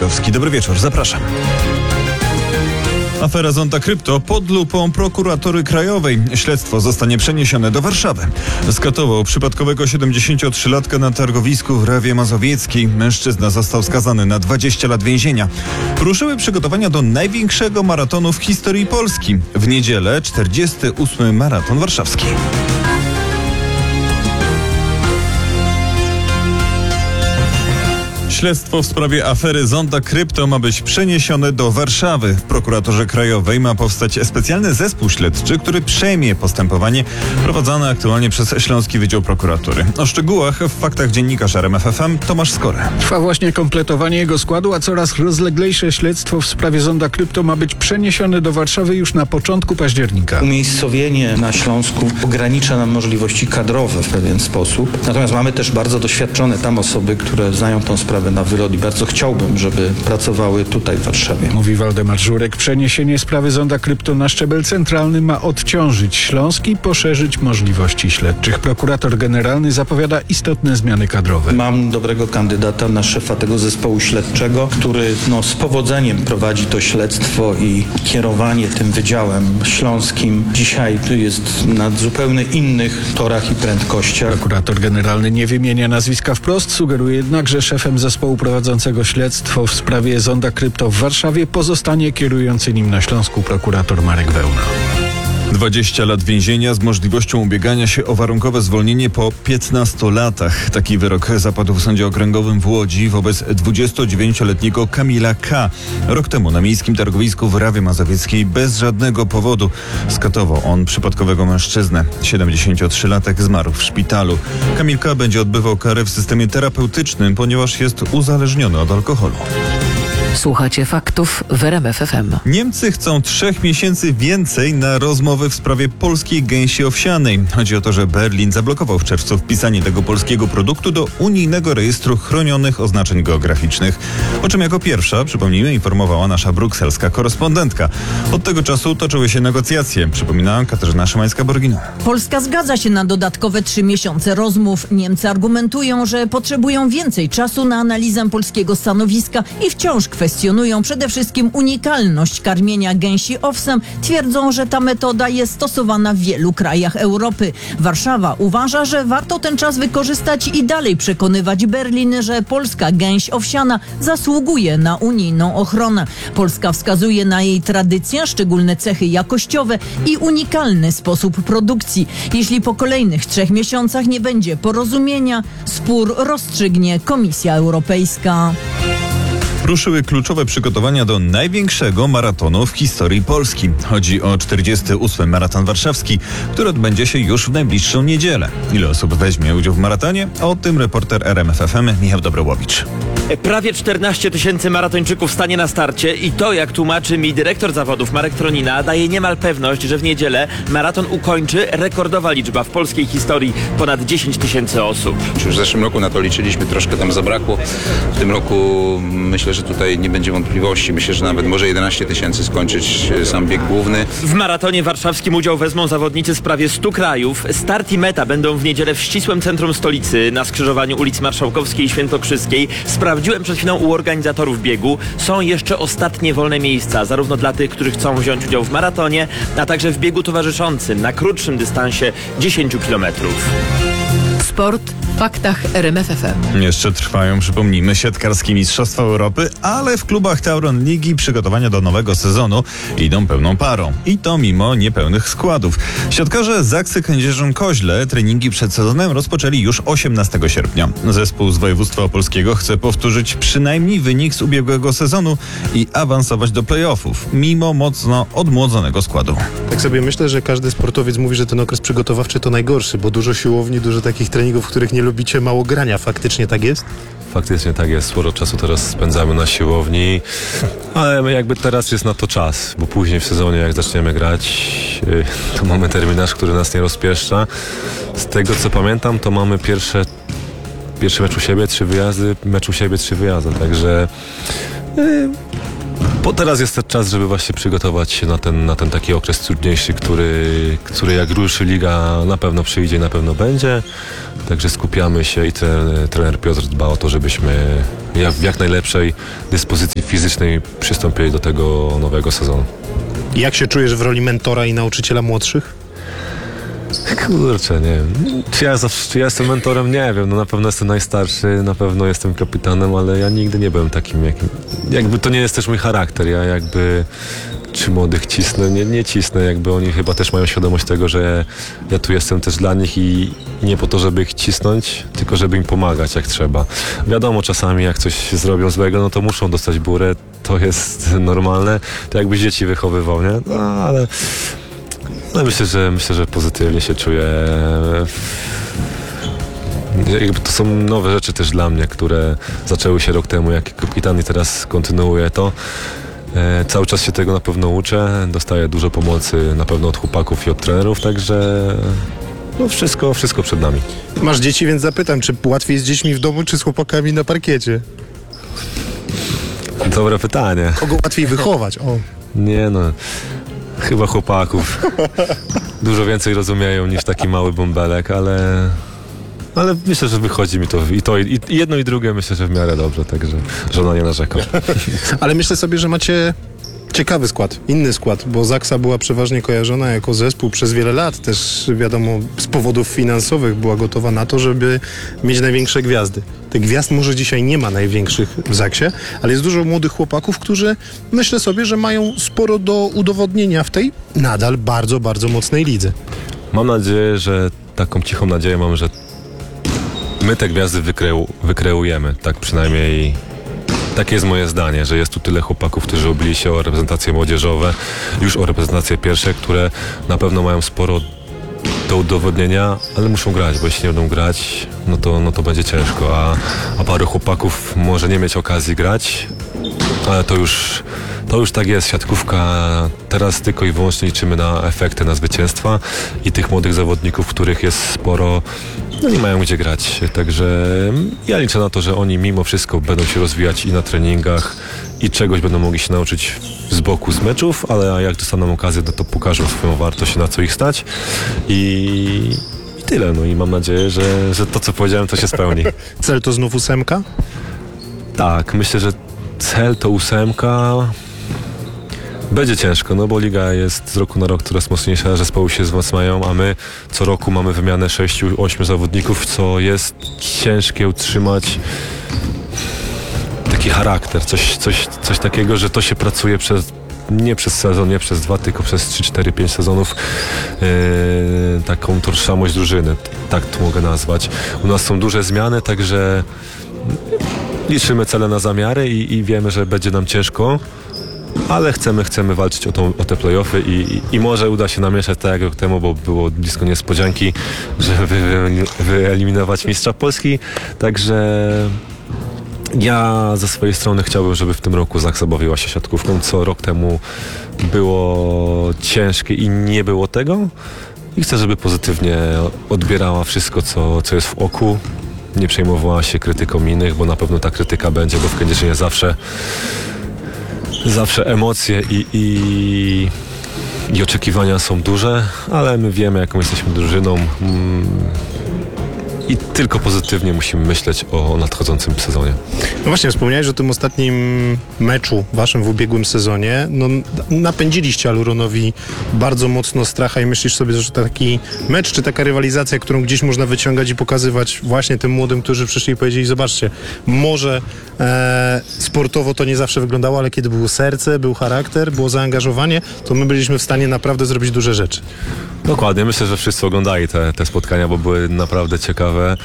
Marszałkowski. Dobry wieczór, zapraszam. Afera Zonda Krypto pod lupą prokuratury krajowej. Śledztwo zostanie przeniesione do Warszawy. Skatował przypadkowego 73-latka na targowisku w Rawie Mazowieckiej. Mężczyzna został skazany na 20 lat więzienia. Ruszyły przygotowania do największego maratonu w historii Polski. W niedzielę 48. maraton warszawski. Śledztwo w sprawie afery Zonda Krypto ma być przeniesione do Warszawy. W prokuraturze krajowej ma powstać specjalny zespół śledczy, który przejmie postępowanie prowadzone aktualnie przez Śląski Wydział Prokuratury. O szczegółach w faktach dziennikarz RMF FM Tomasz Skora. Trwa właśnie kompletowanie jego składu, a coraz rozleglejsze śledztwo w sprawie Zonda Krypto ma być przeniesione do Warszawy już na początku października. Umiejscowienie na Śląsku ogranicza nam możliwości kadrowe w pewien sposób. Natomiast mamy też bardzo doświadczone tam osoby, które znają tą sprawę na wylot i bardzo chciałbym, żeby pracowały tutaj w Warszawie. Mówi Waldemar Żurek. Przeniesienie sprawy Zonda Krypto na szczebel centralny ma odciążyć Śląsk i poszerzyć możliwości śledczych. Prokurator generalny zapowiada istotne zmiany kadrowe. Mam dobrego kandydata na szefa tego zespołu śledczego, który z powodzeniem prowadzi to śledztwo i kierowanie tym wydziałem śląskim. Dzisiaj jest na zupełnie innych torach i prędkościach. Prokurator generalny nie wymienia nazwiska wprost, sugeruje jednak, że szefem zespołu prowadzącego śledztwo w sprawie Zonda Krypto w Warszawie pozostanie kierujący nim na Śląsku prokurator Marek Wełna. 20 lat więzienia z możliwością ubiegania się o warunkowe zwolnienie po 15 latach. Taki wyrok zapadł w Sądzie Okręgowym w Łodzi wobec 29-letniego Kamila K. Rok temu na miejskim targowisku w Rawie Mazowieckiej bez żadnego powodu skatował on przypadkowego mężczyznę. 73-latek zmarł w szpitalu. Kamil K. będzie odbywał karę w systemie terapeutycznym, ponieważ jest uzależniony od alkoholu. Słuchacie faktów w RMF FM. Niemcy chcą 3 miesięcy więcej na rozmowy w sprawie polskiej gęsi owsianej. Chodzi o to, że Berlin zablokował w czerwcu wpisanie tego polskiego produktu do unijnego rejestru chronionych oznaczeń geograficznych. O czym jako pierwsza, przypomnijmy, informowała nasza brukselska korespondentka. Od tego czasu toczyły się negocjacje, przypomina Katarzyna Szymańska-Borgino. Polska zgadza się na dodatkowe 3 miesiące rozmów. Niemcy argumentują, że potrzebują więcej czasu na analizę polskiego stanowiska i wciąż kwestionują przede wszystkim unikalność karmienia gęsi owsem. Twierdzą, że ta metoda jest stosowana w wielu krajach Europy. Warszawa uważa, że warto ten czas wykorzystać i dalej przekonywać Berlin, że polska gęś owsiana zasługuje na unijną ochronę. Polska wskazuje na jej tradycję, szczególne cechy jakościowe i unikalny sposób produkcji. Jeśli po kolejnych 3 miesiącach nie będzie porozumienia, spór rozstrzygnie Komisja Europejska. Ruszyły kluczowe przygotowania do największego maratonu w historii Polski. Chodzi o 48. maraton warszawski, który odbędzie się już w najbliższą niedzielę. Ile osób weźmie udział w maratonie? O tym reporter RMF FM Michał Dobrołowicz. Prawie 14 000 maratończyków stanie na starcie i to, jak tłumaczy mi dyrektor zawodów Marek Tronina, daje niemal pewność, że w niedzielę maraton ukończy rekordowa liczba w polskiej historii ponad 10 000 osób. Już w zeszłym roku na to liczyliśmy, troszkę tam zabrakło. W tym roku myślę, że tutaj nie będzie wątpliwości. Myślę, że nawet może 11 000 skończyć sam bieg główny. W maratonie warszawskim udział wezmą zawodnicy z prawie 100 krajów. Start i meta będą w niedzielę w ścisłym centrum stolicy, na skrzyżowaniu ulic Marszałkowskiej i Świętokrzyskiej. Sprawdziłem przed chwilą u organizatorów biegu. Są jeszcze ostatnie wolne miejsca, zarówno dla tych, którzy chcą wziąć udział w maratonie, a także w biegu towarzyszącym na krótszym dystansie 10 km. Sport w faktach RMF FM. Jeszcze trwają, przypomnijmy, siatkarskie Mistrzostwa Europy, ale w klubach Tauron Ligi przygotowania do nowego sezonu idą pełną parą. I to mimo niepełnych składów. Siatkarze Zaksy Kędzierzyn-Koźle treningi przed sezonem rozpoczęli już 18 sierpnia. Zespół z województwa opolskiego chce powtórzyć przynajmniej wynik z ubiegłego sezonu i awansować do play-offów, mimo mocno odmłodzonego składu. Tak sobie myślę, że każdy sportowiec mówi, że ten okres przygotowawczy to najgorszy, bo dużo siłowni, dużo takich treningów, w których nie lubicie, mało grania. Faktycznie tak jest? Faktycznie tak jest. Sporo czasu teraz spędzamy na siłowni, ale jakby teraz jest na to czas, bo później w sezonie, jak zaczniemy grać, to mamy terminarz, który nas nie rozpieszcza. Z tego co pamiętam, to mamy pierwszy mecz u siebie, 3 wyjazdy, mecz u siebie, 3 wyjazdy, także Bo teraz jest ten czas, żeby właśnie przygotować się na ten taki okres trudniejszy, który jak ruszy liga na pewno przyjdzie i na pewno będzie. Także skupiamy się i trener Piotr dba o to, żebyśmy w jak najlepszej dyspozycji fizycznej przystąpili do tego nowego sezonu. Jak się czujesz w roli mentora i nauczyciela młodszych? Kurczę, nie wiem. Czy ja jestem mentorem? Nie wiem. No na pewno jestem najstarszy, na pewno jestem kapitanem, ale ja nigdy nie byłem takim jakby to nie jest też mój charakter. Ja jakby czy młodych cisnę? Nie cisnę. Jakby oni chyba też mają świadomość tego, że ja tu jestem też dla nich i nie po to, żeby ich cisnąć, tylko żeby im pomagać jak trzeba. Wiadomo, czasami jak coś zrobią złego, no to muszą dostać burę. To jest normalne. To jakbyś dzieci wychowywał, nie? No, ale myślę, że pozytywnie się czuję. Jakby to są nowe rzeczy też dla mnie, które zaczęły się rok temu jak kapitan i teraz kontynuuję to. Cały czas się tego na pewno uczę. Dostaję dużo pomocy na pewno od chłopaków i od trenerów, także no wszystko przed nami. Masz dzieci, więc zapytam, czy łatwiej z dziećmi w domu, czy z chłopakami na parkiecie? Dobre pytanie. Kogo łatwiej wychować? O. Nie no, chyba chłopaków. Dużo więcej rozumieją niż taki mały bąbelek, ale myślę, że wychodzi mi i jedno i drugie myślę, że w miarę dobrze, także żona nie narzeka. Ale myślę sobie, że macie ciekawy skład, inny skład, bo Zaksa była przeważnie kojarzona jako zespół przez wiele lat, też wiadomo z powodów finansowych była gotowa na to, żeby mieć największe gwiazdy. Tych gwiazd może dzisiaj nie ma największych w Zaksie, ale jest dużo młodych chłopaków, którzy myślę sobie, że mają sporo do udowodnienia w tej nadal bardzo, bardzo mocnej lidze. Mam nadzieję, że taką cichą nadzieję mam, że my te gwiazdy wykreujemy, tak przynajmniej takie jest moje zdanie, że jest tu tyle chłopaków, którzy obili się o reprezentacje młodzieżowe, już o reprezentacje pierwsze, które na pewno mają sporo do udowodnienia, ale muszą grać, bo jeśli nie będą grać, no to będzie ciężko, a paru chłopaków może nie mieć okazji grać, ale to już tak jest, siatkówka, teraz tylko i wyłącznie liczymy na efekty, na zwycięstwa i tych młodych zawodników, których jest sporo, no nie mają gdzie grać, także ja liczę na to, że oni mimo wszystko będą się rozwijać i na treningach i czegoś będą mogli się nauczyć z boku z meczów, ale jak dostaną okazję, no to pokażą swoją wartość, na co ich stać i tyle, no i mam nadzieję, że to co powiedziałem to się spełni. Cel to znów 8? Tak, myślę, że cel to 8. Będzie ciężko, no bo liga jest z roku na rok coraz mocniejsza, zespoły się wzmacniają, a my co roku mamy wymianę 6-8 zawodników, co jest ciężkie utrzymać taki charakter, coś takiego, że to się pracuje nie przez sezon, nie przez 2, tylko przez 3, 4, 5 sezonów, taką tożsamość drużyny, tak to mogę nazwać. U nas są duże zmiany, także liczymy cele na zamiary i wiemy, że będzie nam ciężko, ale chcemy walczyć o te play-offy i może uda się namieszać tak jak rok temu, bo było blisko niespodzianki, żeby wyeliminować mistrza Polski, także ja ze swojej strony chciałbym, żeby w tym roku Zaksa bawiła się siatkówką, co rok temu było ciężkie i nie było tego i chcę, żeby pozytywnie odbierała wszystko, co jest w oku, nie przejmowała się krytyką innych, bo na pewno ta krytyka będzie, bo w Kędzierzynie zawsze emocje i oczekiwania są duże, ale my wiemy, jaką jesteśmy drużyną i tylko pozytywnie musimy myśleć o nadchodzącym sezonie. No właśnie, wspomniałeś o tym ostatnim meczu waszym w ubiegłym sezonie. No, napędziliście Aluronowi bardzo mocno stracha i myślisz sobie, że taki mecz czy taka rywalizacja, którą gdzieś można wyciągać i pokazywać właśnie tym młodym, którzy przyszli i powiedzieli, zobaczcie, może sportowo to nie zawsze wyglądało, ale kiedy było serce, był charakter, było zaangażowanie, to my byliśmy w stanie naprawdę zrobić duże rzeczy. Dokładnie, myślę, że wszyscy oglądali te spotkania, bo były naprawdę ciekawe.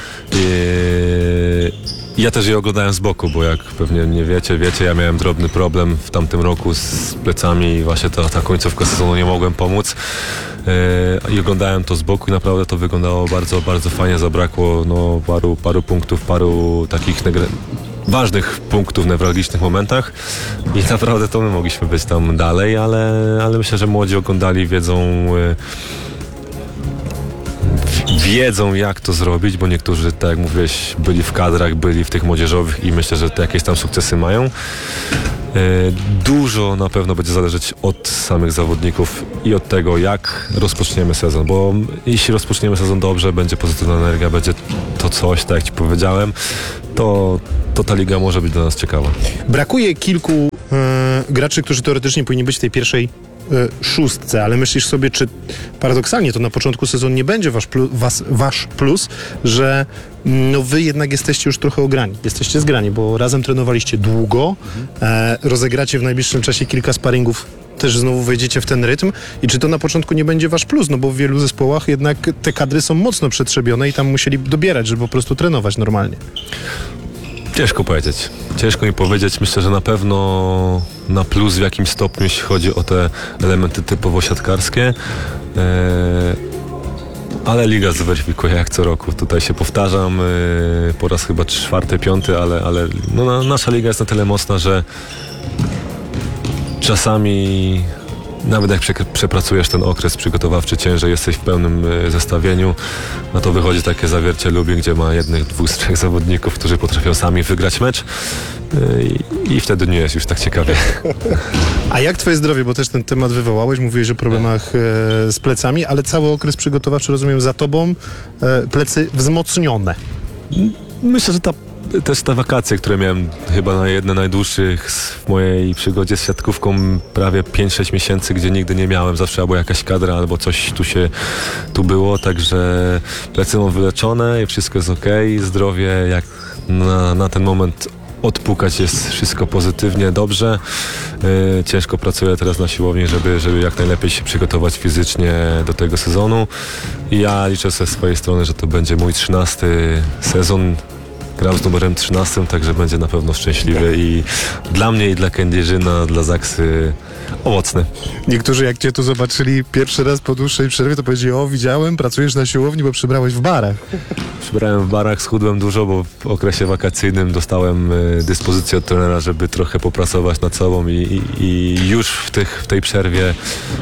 Ja też je oglądałem z boku, bo jak pewnie nie wiecie, ja miałem drobny problem w tamtym roku z plecami i właśnie ta końcówka sezonu nie mogłem pomóc. I oglądałem to z boku i naprawdę to wyglądało bardzo, bardzo fajnie. Zabrakło paru punktów, paru takich ważnych punktów w newralgicznych momentach i naprawdę to my mogliśmy być tam dalej, ale myślę, że młodzi oglądali, wiedzą jak to zrobić, bo niektórzy, tak jak mówiłeś, byli w kadrach, byli w tych młodzieżowych i myślę, że te jakieś tam sukcesy mają. Dużo na pewno będzie zależeć od samych zawodników i od tego, jak rozpoczniemy sezon, bo jeśli rozpoczniemy sezon dobrze, będzie pozytywna energia, będzie to coś, tak jak Ci powiedziałem, to ta liga może być dla nas ciekawa. Brakuje kilku graczy, którzy teoretycznie powinni być w tej pierwszej szóstce, ale myślisz sobie, czy paradoksalnie to na początku sezonu nie będzie wasz plus, że no wy jednak jesteście już trochę ograni. Jesteście zgrani, bo razem trenowaliście długo, rozegracie w najbliższym czasie kilka sparingów, też znowu wejdziecie w ten rytm i czy to na początku nie będzie wasz plus, no bo w wielu zespołach jednak te kadry są mocno przetrzebione i tam musieli dobierać, żeby po prostu trenować normalnie. Ciężko powiedzieć. Ciężko mi powiedzieć. Myślę, że na pewno na plus w jakimś stopniu, jeśli chodzi o te elementy typowo siatkarskie. Ale liga zweryfikuje jak co roku. Tutaj się powtarzam po raz chyba 4., 5., ale no, nasza liga jest na tyle mocna, że czasami nawet jak przepracujesz ten okres przygotowawczy ciężej, jesteś w pełnym zestawieniu, no to wychodzi takie zawiercie Lublin, gdzie ma 1, 2, 3 zawodników, którzy potrafią sami wygrać mecz i wtedy nie jest już tak ciekawie. A jak twoje zdrowie, bo też ten temat wywołałeś, mówiłeś o problemach z plecami, ale cały okres przygotowawczy, rozumiem, za tobą, plecy wzmocnione. Myślę, że też te wakacje, które miałem chyba na jedne najdłuższych w mojej przygodzie z siatkówką, prawie 5-6 miesięcy, gdzie nigdy nie miałem, zawsze albo jakaś kadra, albo coś tu było, także plecy mam wyleczone i wszystko jest okej. Zdrowie jak na ten moment odpukać jest wszystko pozytywnie, dobrze. Ciężko pracuję teraz na siłowni, żeby jak najlepiej się przygotować fizycznie do tego sezonu. I ja liczę ze swojej strony, że to będzie mój 13. sezon. Gram z numerem 13, także będzie na pewno szczęśliwy i dla mnie, i dla Kędzierzyna, dla Zaksy owocny. Niektórzy jak cię tu zobaczyli pierwszy raz po dłuższej przerwie, to powiedzieli: o, widziałem, pracujesz na siłowni, bo przybrałeś w barach. Przybrałem w barach, schudłem dużo, bo w okresie wakacyjnym dostałem dyspozycję od trenera, żeby trochę popracować nad sobą i już w tej przerwie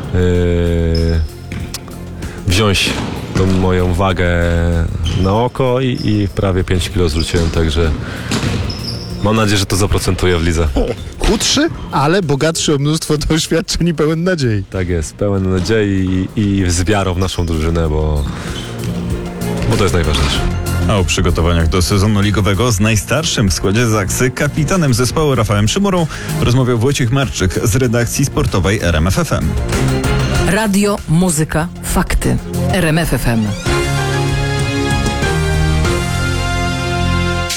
wziąć tą moją wagę na oko i prawie 5 kg zrzuciłem, także mam nadzieję, że to zaprocentuje w lidze. Chudszy, ale bogatszy o mnóstwo doświadczeń i pełen nadziei. Tak jest, pełen nadziei i z wiarą w naszą drużynę, bo to jest najważniejsze. A o przygotowaniach do sezonu ligowego z najstarszym w składzie Zaksy, kapitanem zespołu Rafałem Szymurą, rozmawiał Wojciech Marczyk z redakcji sportowej RMF FM. Radio, muzyka, fakty. RMF FM.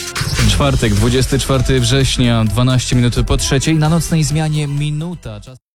Czwartek, 24 września, 12 minut po 3:00. Na nocnej zmianie minuta.